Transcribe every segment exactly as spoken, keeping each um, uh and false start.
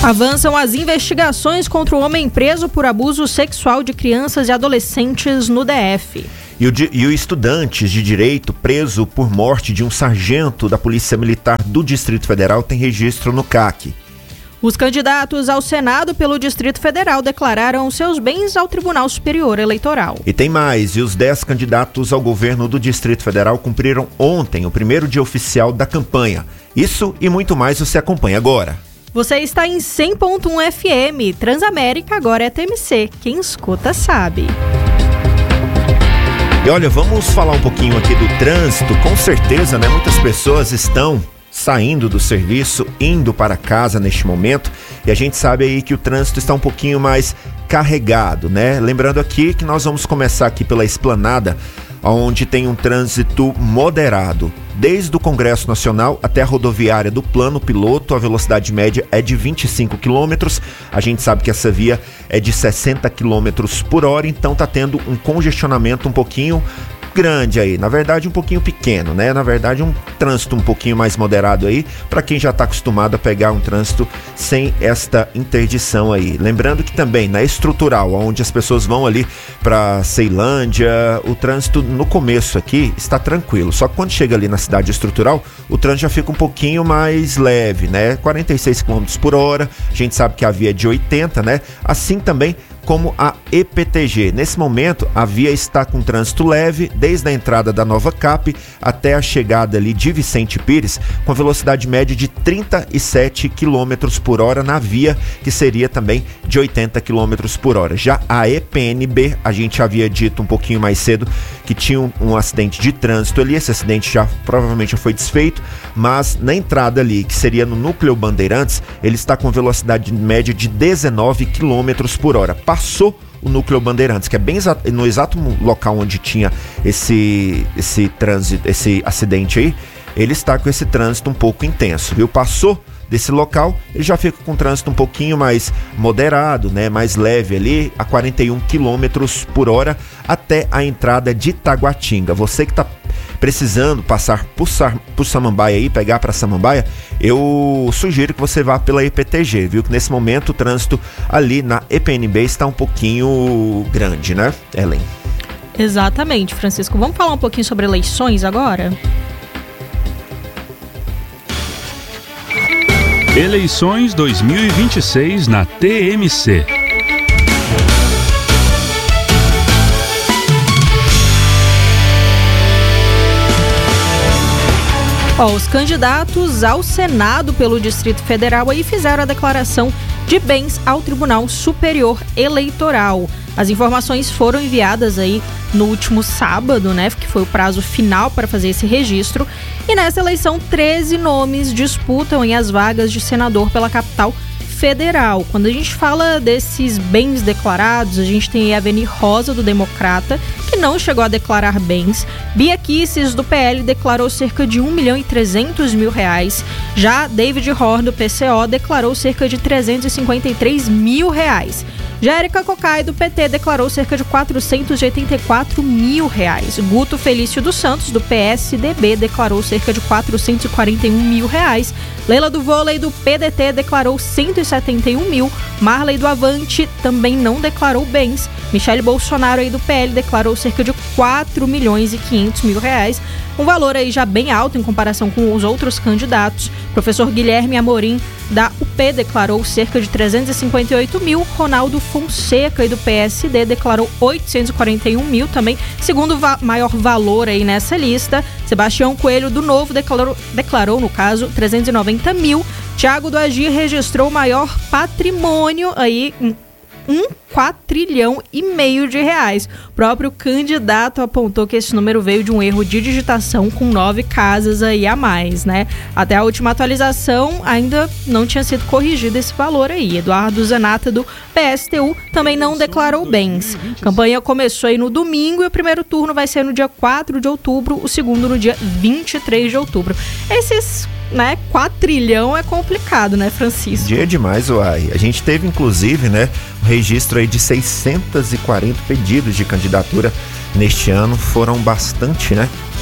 Avançam as investigações contra o homem preso por abuso sexual de crianças e adolescentes no D F. E o, e o estudante de direito preso por morte de um sargento da Polícia Militar do Distrito Federal tem registro no C A C. Os candidatos ao Senado pelo Distrito Federal declararam seus bens ao Tribunal Superior Eleitoral. E tem mais, e os dez candidatos ao governo do Distrito Federal cumpriram ontem o primeiro dia oficial da campanha. Isso e muito mais você acompanha agora. Você está em cem ponto um F M, Transamérica agora é T M C, quem escuta sabe. E olha, vamos falar um pouquinho aqui do trânsito. Com certeza, né, muitas pessoas estão saindo do serviço, indo para casa neste momento, e a gente sabe aí que o trânsito está um pouquinho mais carregado, né? Lembrando aqui que nós vamos começar aqui pela Esplanada, onde tem um trânsito moderado. Desde o Congresso Nacional até a rodoviária do Plano Piloto, a velocidade média é de vinte e cinco quilômetros. A gente sabe que essa via é de sessenta quilômetros por hora, então tá tendo um congestionamento um pouquinho grande aí, na verdade um pouquinho pequeno, né? Na verdade um trânsito um pouquinho mais moderado aí, para quem já está acostumado a pegar um trânsito sem esta interdição aí. Lembrando que também na Estrutural, onde as pessoas vão ali para Ceilândia, o trânsito no começo aqui está tranquilo, só que quando chega ali na cidade Estrutural, o trânsito já fica um pouquinho mais leve, né? quarenta e seis quilômetros por hora, a gente sabe que a via é de oitenta, né? Assim também como a E P T G. Nesse momento, a via está com trânsito leve, desde a entrada da Nova Cap até a chegada ali de Vicente Pires, com a velocidade média de trinta e sete quilômetros por hora na via, que seria também de oitenta quilômetros por hora. Já a E P N B, a gente havia dito um pouquinho mais cedo que tinha um, um acidente de trânsito ali, esse acidente já provavelmente já foi desfeito, mas na entrada ali, que seria no Núcleo Bandeirantes, ele está com velocidade média de dezenove quilômetros por hora. Passou o Núcleo Bandeirantes, que é bem exato, no exato local onde tinha esse, esse trânsito, esse acidente aí, ele está com esse trânsito um pouco intenso, viu? Passou desse local, ele já fica com um trânsito um pouquinho mais moderado, né? Mais leve ali, a quarenta e um quilômetros por hora até a entrada de Taguatinga. Você que está precisando passar por, por Samambaia e pegar para Samambaia, eu sugiro que você vá pela E P T G, viu? Que nesse momento o trânsito ali na E P N B está um pouquinho grande, né, Ellen? Exatamente, Francisco. Vamos falar um pouquinho sobre eleições agora? Eleições dois mil e vinte e seis na T M C. Ó, os candidatos ao Senado pelo Distrito Federal aí fizeram a declaração de bens ao Tribunal Superior Eleitoral. As informações foram enviadas aí no último sábado, né, que foi o prazo final para fazer esse registro. E nessa eleição, treze nomes disputam em as vagas de senador pela capital federal. Quando a gente fala desses bens declarados, a gente tem a Aveni Rosa, do Democrata, que não chegou a declarar bens. Bia Kicis, do P L, declarou cerca de um milhão e trezentos mil reais. Já David Hor, do P C O, declarou cerca de trezentos e cinquenta e três mil reais. Já Érica Cocai, do P T, declarou cerca de quatrocentos e oitenta e quatro mil reais. Guto Felício dos Santos, do P S D B, declarou cerca de quatrocentos e quarenta e um mil reais. Leila do Vôlei, do P D T, declarou cento e setenta e um mil. Marley do Avante também não declarou bens. Michele Bolsonaro, aí do P L, declarou cerca de quatro milhões e quinhentos mil reais. Um valor aí já bem alto em comparação com os outros candidatos. Professor Guilherme Amorim, da U P, declarou cerca de trezentos e cinquenta e oito mil. Ronaldo Fonseca, e do P S D, declarou oitocentos e quarenta e um mil também, segundo va- maior valor aí nessa lista. Sebastião Coelho, do Novo, declarou, declarou no caso, trezentos e noventa mil. Tiago do Agir registrou o maior patrimônio aí, um quatrilhão e meio de reais. O próprio candidato apontou que esse número veio de um erro de digitação com nove casas aí a mais, né? Até a última atualização ainda não tinha sido corrigido esse valor aí. Eduardo Zanata, do P S T U, também não declarou bens. A campanha começou aí no domingo e o primeiro turno vai ser no dia quatro de outubro, o segundo no dia vinte e três de outubro. Esses, né, quatrilhão é complicado, né, Francisco? Dia demais, uai. A gente teve, inclusive, né, um registro aí de seiscentos e quarenta pedidos de candidatura neste ano. Foram bastante, né?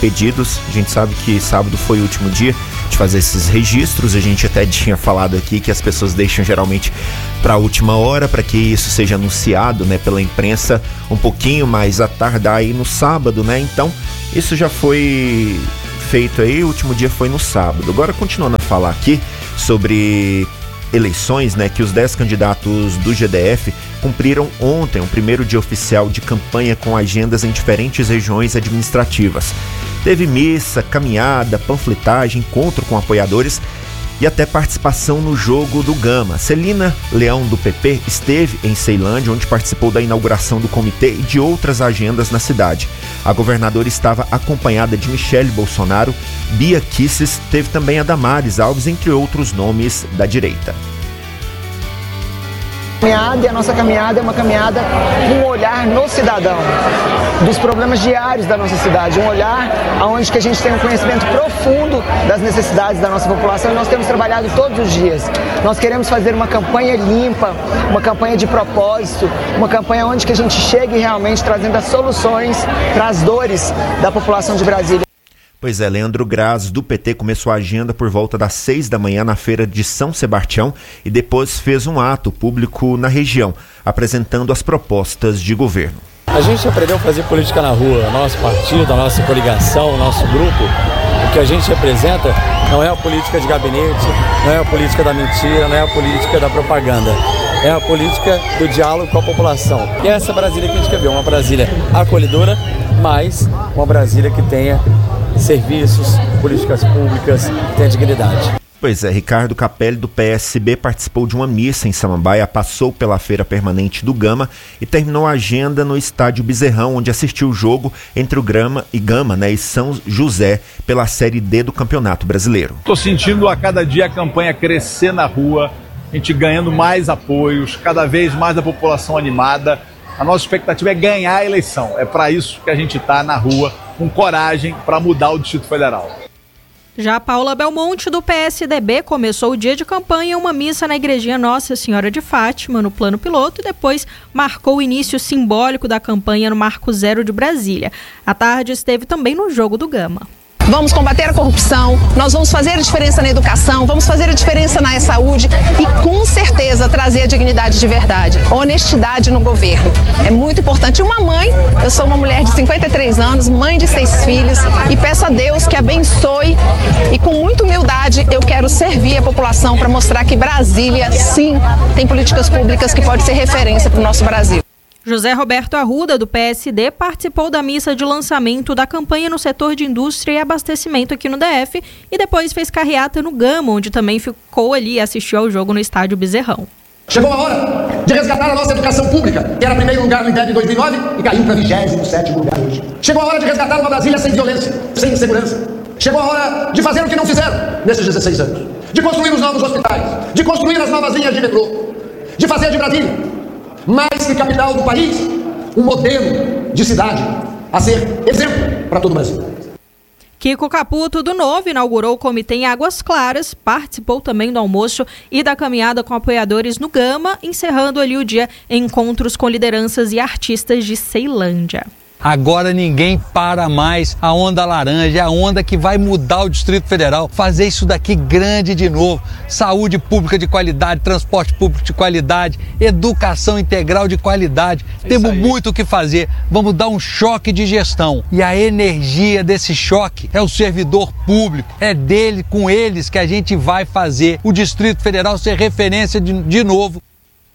pedidos. A gente sabe que sábado foi o último dia de fazer esses registros. A gente até tinha falado aqui que as pessoas deixam geralmente para a última hora, para que isso seja anunciado, né, pela imprensa um pouquinho mais à tarde aí no sábado, né? Então, isso já foi feito aí, o último dia foi no sábado. Agora, continuando a falar aqui sobre eleições, né, que os dez candidatos do G D F cumpriram ontem o primeiro dia oficial de campanha com agendas em diferentes regiões administrativas. Teve missa, caminhada, panfletagem, encontro com apoiadores e até participação no jogo do Gama. Celina Leão, do P P, esteve em Ceilândia, onde participou da inauguração do comitê e de outras agendas na cidade. A governadora estava acompanhada de Michele Bolsonaro, Bia Kicis, teve também a Damares Alves, entre outros nomes da direita. Caminhada, e a nossa caminhada é uma caminhada com um olhar no cidadão, dos problemas diários da nossa cidade, um olhar onde que a gente tem um conhecimento profundo das necessidades da nossa população e nós temos trabalhado todos os dias. Nós queremos fazer uma campanha limpa, uma campanha de propósito, uma campanha onde que a gente chegue realmente trazendo as soluções para as dores da população de Brasília. Pois é, Leandro Graz, do P T, começou a agenda por volta das seis da manhã na feira de São Sebastião e depois fez um ato público na região, apresentando as propostas de governo. A gente aprendeu a fazer política na rua, nosso partido, a nossa coligação, o nosso grupo. O que a gente representa não é a política de gabinete, não é a política da mentira, não é a política da propaganda. É a política do diálogo com a população. E é essa Brasília que a gente quer ver, uma Brasília acolhedora, mas uma Brasília que tenha serviços, políticas públicas, que tenha dignidade. Pois é, Ricardo Capelli, do P S B, participou de uma missa em Samambaia, passou pela feira permanente do Gama e terminou a agenda no estádio Bezerrão, onde assistiu o jogo entre o Grama e Gama, né, e São José, pela Série D do Campeonato Brasileiro. Estou sentindo a cada dia a campanha crescer na rua, a gente ganhando mais apoios, cada vez mais a população animada. A nossa expectativa é ganhar a eleição. É para isso que a gente está na rua, com coragem, para mudar o Distrito Federal. Já Paula Belmonte, do P S D B, começou o dia de campanha em uma missa na igrejinha Nossa Senhora de Fátima, no Plano Piloto, e depois marcou o início simbólico da campanha no Marco Zero de Brasília. À tarde esteve também no jogo do Gama. Vamos combater a corrupção, nós vamos fazer a diferença na educação, vamos fazer a diferença na saúde e com certeza trazer a dignidade de verdade, a honestidade no governo. É muito importante. Uma mãe, eu sou uma mulher de cinquenta e três anos, mãe de seis filhos e peço a Deus que abençoe e com muita humildade eu quero servir a população para mostrar que Brasília, sim, tem políticas públicas que pode ser referência para o nosso Brasil. José Roberto Arruda, do P S D, participou da missa de lançamento da campanha no setor de indústria e abastecimento aqui no D F e depois fez carreata no Gama, onde também ficou ali e assistiu ao jogo no estádio Bezerrão. Chegou a hora de resgatar a nossa educação pública, que era primeiro lugar no I N D E B em dois mil e nove e caiu para vigésimo sétimo lugar hoje. Chegou a hora de resgatar uma Brasília sem violência, sem insegurança. Chegou a hora de fazer o que não fizeram nesses dezesseis anos. De construir os novos hospitais, de construir as novas linhas de metrô, de fazer de Brasília, mais que capital do país, um modelo de cidade a ser exemplo para todo o Brasil. Kiko Caputo, do Novo, inaugurou o comitê em Águas Claras, participou também do almoço e da caminhada com apoiadores no Gama, encerrando ali o dia em encontros com lideranças e artistas de Ceilândia. Agora ninguém para mais a onda laranja, é a onda que vai mudar o Distrito Federal, fazer isso daqui grande de novo. Saúde pública de qualidade, transporte público de qualidade, educação integral de qualidade. É Temos muito o que fazer, vamos dar um choque de gestão. E a energia desse choque é o servidor público, é dele, com eles que a gente vai fazer o Distrito Federal ser referência de, de novo.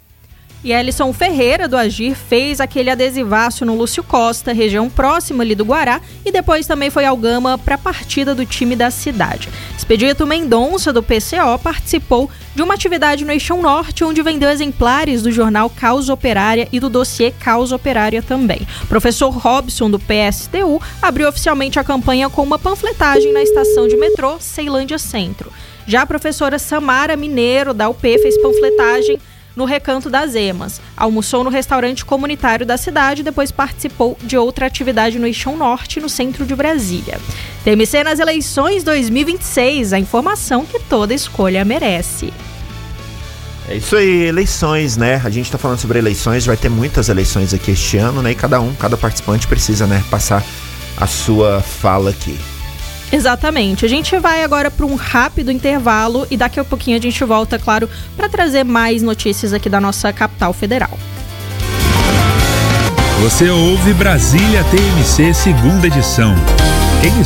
E Ellison Ferreira, do Agir, fez aquele adesivaço no Lúcio Costa, região próxima ali do Guará, e depois também foi ao Gama para a partida do time da cidade. Expedito Mendonça, do P C O, participou de uma atividade no Eixão Norte, onde vendeu exemplares do jornal Causa Operária e do dossiê Causa Operária também. O professor Robson, do P S T U, abriu oficialmente a campanha com uma panfletagem na estação de metrô Ceilândia Centro. Já a professora Samara Mineiro, da U P, fez panfletagem no Recanto das Emas. Almoçou no restaurante comunitário da cidade e depois participou de outra atividade no Eixão Norte, no centro de Brasília. T M C nas eleições dois mil e vinte e seis, a informação que toda escolha merece. É isso aí, eleições, né? A gente tá falando sobre eleições, vai ter muitas eleições aqui este ano, né? E cada um, cada participante precisa, né, passar a sua fala aqui. Exatamente. A gente vai agora para um rápido intervalo e daqui a pouquinho a gente volta, claro, para trazer mais notícias aqui da nossa capital federal. Você ouve Brasília T M C, segunda edição. Quem